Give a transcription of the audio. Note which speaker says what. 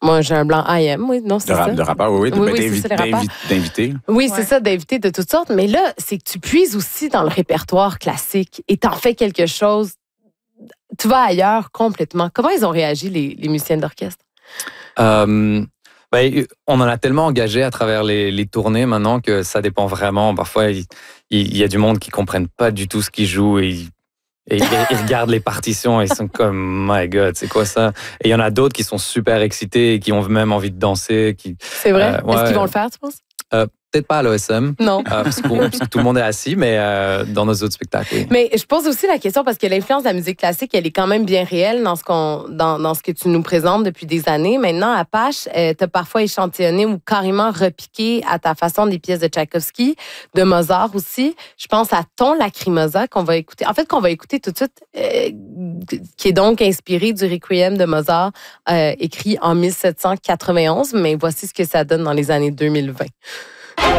Speaker 1: Moi, j'ai un blanc IM, oui, non, c'est ça.
Speaker 2: De rappeurs, oui.
Speaker 1: Oui, c'est ça, les rappeurs.
Speaker 2: D'invités.
Speaker 1: Oui, c'est ça, d'invités de toutes sortes. Mais là, c'est que tu puises aussi dans le répertoire classique et t'en fais quelque chose. Tu vas ailleurs complètement. Comment ils ont réagi, les musiciens d'orchestre?
Speaker 3: On en a tellement engagé à travers les tournées maintenant que ça dépend vraiment. Parfois, il y a du monde qui ne comprennent pas du tout ce qu'ils jouent et ils regardent les partitions et ils sont comme « My God, c'est quoi ça? » Et il y en a d'autres qui sont super excités et qui ont même envie de danser.
Speaker 1: C'est vrai? Est-ce qu'ils vont le faire, tu penses?
Speaker 3: Peut-être pas à l'OSM.
Speaker 1: Non.
Speaker 3: Parce que tout le monde est assis, mais dans nos autres spectacles, oui.
Speaker 1: Mais je pose aussi la question parce que l'influence de la musique classique, elle est quand même bien réelle dans ce que tu nous présentes depuis des années. Maintenant, Apache, tu as parfois échantillonné ou carrément repiqué à ta façon des pièces de Tchaïkovski, de Mozart aussi. Je pense à Ton Lacrimosa qu'on va écouter. En fait, qu'on va écouter tout de suite, qui est donc inspiré du Requiem de Mozart, écrit en 1791. Mais voici ce que ça donne dans les années 2020.